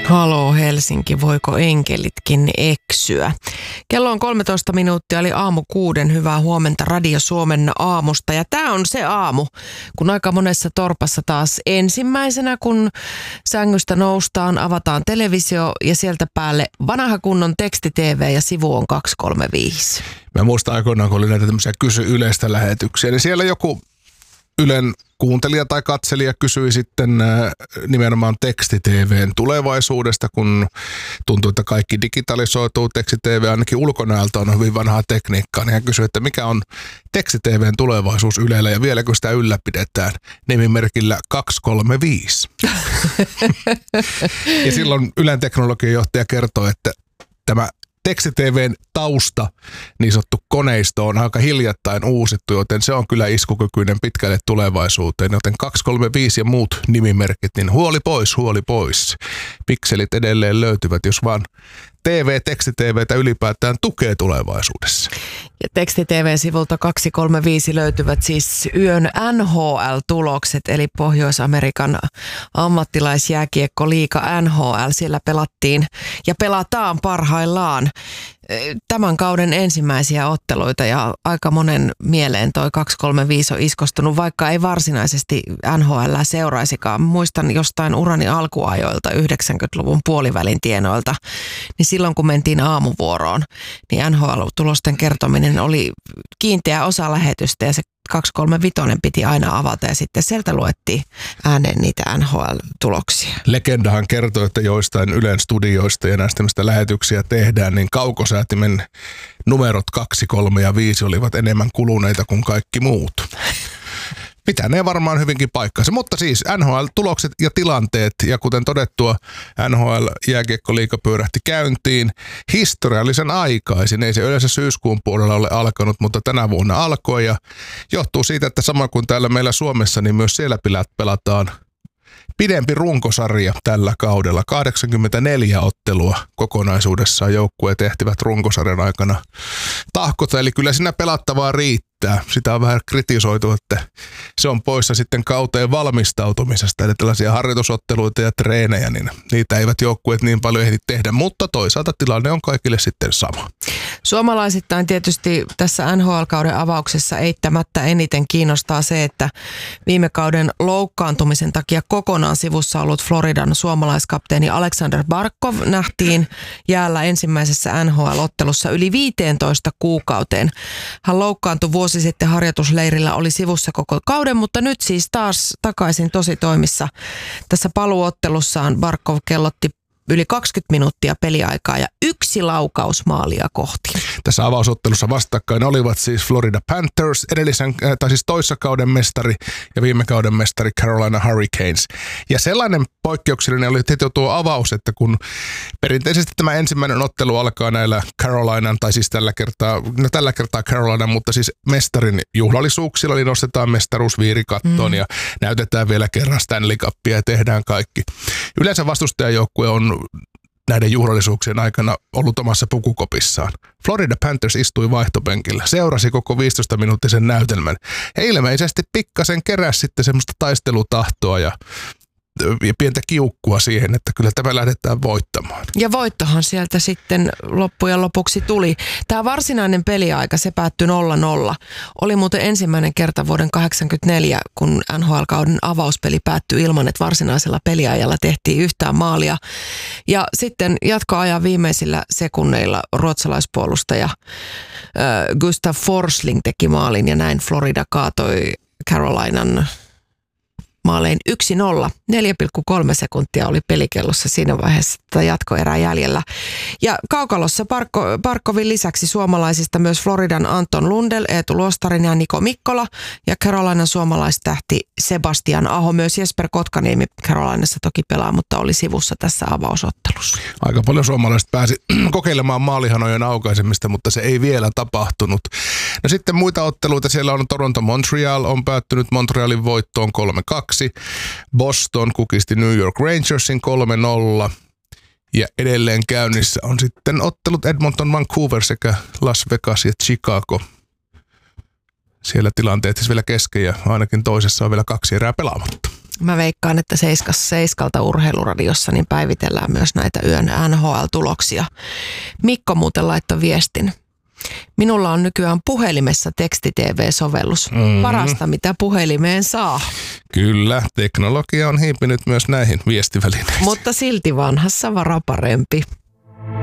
Haloo Helsinki, voiko enkelitkin eksyä? Kello on 13 minuuttia, eli aamu 6. Hyvää huomenta Radio Suomen aamusta. Ja tämä on se aamu, kun aika monessa torpassa taas ensimmäisenä, kun sängystä noustaan, avataan televisio ja sieltä päälle vanha kunnon teksti-TV ja sivu on 235. Mä muistan aikoinaan, kun oli näitä tämmöisiä kysy Ylestä lähetyksiä, niin siellä joku Ylen kuuntelija tai katselija kysyi sitten nimenomaan teksti-TVn tulevaisuudesta, kun tuntuu, että kaikki digitalisoituu. Teksti-TV ainakin ulkonäöltä on hyvin vanhaa tekniikkaa, niin hän kysyi, että mikä on teksti-TVn tulevaisuus Ylellä ja vieläkö sitä ylläpidetään nimimerkillä 235. Ja silloin Ylen teknologiajohtaja kertoi, että tämä teksti-TVn tausta, niin sanottu koneisto, on aika hiljattain uusittu, joten se on kyllä iskukykyinen pitkälle tulevaisuuteen. Joten 235 ja muut nimimerkit, niin huoli pois. Pikselit edelleen löytyvät, jos vaan teksti-TVtä ylipäätään tukee tulevaisuudessa. Ja teksti-TV-sivulta 235 löytyvät siis yön NHL-tulokset, eli Pohjois-Amerikan ammattilaisjääkiekkoliiga NHL. Siellä pelattiin ja pelataan parhaillaan tämän kauden ensimmäisiä otteluita ja aika monen mieleen toi 235 on iskostunut, vaikka ei varsinaisesti NHL seuraisikaan. Muistan jostain urani alkuajoilta 90-luvun puolivälin tienoilta, niin silloin kun mentiin aamuvuoroon, niin NHL-tulosten kertominen oli kiinteä osa lähetystä ja se 235 piti aina avata ja sitten sieltä luettiin ääneen niitä NHL-tuloksia. Legendahan kertoi, että joistain Ylen studioista ja näistä mistä lähetyksiä tehdään, niin kaukosäätimen numerot 2, 3 ja 5 olivat enemmän kuluneita kuin kaikki muut. Pitänee varmaan hyvinkin paikkansa, mutta siis NHL-tulokset ja tilanteet, ja kuten todettua, NHL-jääkiekkoliiga pyörähti käyntiin historiallisen aikaisin. Ei se yleensä syyskuun puolella ole alkanut, mutta tänä vuonna alkoi, ja johtuu siitä, että sama kuin täällä meillä Suomessa, niin myös siellä pelataan pidempi runkosarja tällä kaudella. 84 ottelua kokonaisuudessaan joukkueet ehtivät runkosarjan aikana tahkota, eli kyllä siinä pelattavaa riittää. Sitä on vähän kritisoitu, että se on poissa sitten kauteen valmistautumisesta, eli tällaisia harjoitusotteluita ja treenejä, niin niitä eivät joukkueet niin paljon ehdi tehdä, mutta toisaalta tilanne on kaikille sitten sama. Suomalaisittain tietysti tässä NHL-kauden avauksessa eittämättä eniten kiinnostaa se, että viime kauden loukkaantumisen takia kokonaan sivussa ollut Floridan suomalaiskapteeni Alexander Barkov nähtiin jäällä ensimmäisessä NHL-ottelussa yli 15 kuukauteen. Hän loukkaantui vuosi sitten harjoitusleirillä, oli sivussa koko kauden, mutta nyt siis taas takaisin tositoimissa. Tässä paluuottelussaan Barkov kellotti yli 20 minuuttia peliaikaa ja 1 laukaus maalia kohti. Tässä avausottelussa vastakkain olivat siis Florida Panthers, toissa kauden mestari ja viime kauden mestari Carolina Hurricanes. Ja sellainen poikkeuksellinen oli heti tuo avaus, että kun perinteisesti tämä ensimmäinen ottelu alkaa näillä Carolinan, tai siis tällä kertaa Carolina, mutta siis mestarin juhlallisuuksilla, eli nostetaan mestaruusviiri kattoon ja näytetään vielä kerran Stanley Cupia ja tehdään kaikki. Yleensä vastustajajoukkue on näiden juhlallisuuksien aikana ollut omassa pukukopissaan. Florida Panthers istui vaihtopenkillä, seurasi koko 15-minuuttisen näytelmän. He ilmeisesti pikkasen keräsi sitten semmoista taistelutahtoa ja pientä kiukkua siihen, että kyllä tämä lähdetään voittamaan. Ja voittohan sieltä sitten loppujen lopuksi tuli. Tämä varsinainen peliaika, se päättyi 0-0. Oli muuten ensimmäinen kerta vuoden 1984, kun NHL-kauden avauspeli päättyi ilman, että varsinaisella peliajalla tehtiin yhtään maalia. Ja sitten jatkoajan viimeisillä sekunneilla ruotsalaispuolustaja Gustav Forsling teki maalin ja näin Florida kaatoi Carolinan maalein 1-0. 4,3 sekuntia oli pelikellossa siinä vaiheessa jatkoerää jäljellä. Ja kaukalossa Barkovin lisäksi suomalaisista myös Floridan Anton Lundell, Eetu Luostarin ja Niko Mikkola ja Carolinan suomalaistähti Sebastian Aho. Myös Jesper Kotkaniemi Carolinassa toki pelaa, mutta oli sivussa tässä avausottelussa. Aika paljon suomalaiset pääsi kokeilemaan maalihanojen aukaisemista, mutta se ei vielä tapahtunut. No sitten muita otteluita. Siellä on Toronto-Montreal on päättynyt Montrealin voittoon 3-2. Boston kukisti New York Rangersin 3-0. Ja edelleen käynnissä on sitten ottelut Edmonton, Vancouver sekä Las Vegas ja Chicago. Siellä tilanteet siis vielä kesken ja ainakin toisessa on vielä 2 erää pelaamatta. Mä veikkaan, että Seiskalta urheiluradiossa niin päivitellään myös näitä yön NHL-tuloksia. Mikko muuten laittoi viestin. Minulla on nykyään puhelimessa teksti-TV-sovellus. Parasta, mitä puhelimeen saa. Kyllä, teknologia on hiipinyt myös näihin viestivälineisiin. Mutta silti vanhassa vara parempi.